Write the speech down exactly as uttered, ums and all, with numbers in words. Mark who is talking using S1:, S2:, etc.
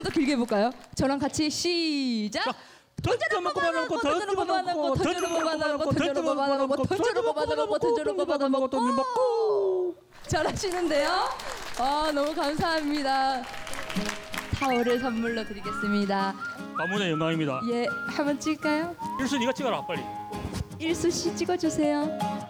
S1: 더 길게 해볼까요? 저랑 같이 시작.
S2: 던져놓고 받아놓고 던져놓고 받아놓고 던져놓고 받아놓고 던져놓고 받아놓고 던져놓고 받아놓고 던져놓고 받아놓고 던져놓고.
S1: 잘하시는데요? 아 너무 감사합니다. 타월을 선물로 드리겠습니다.
S2: 가문의 영광입니다.
S1: 예, 한번 찍을까요?
S2: 일수 네가 찍어라 빨리.
S1: 일수 씨 찍어주세요.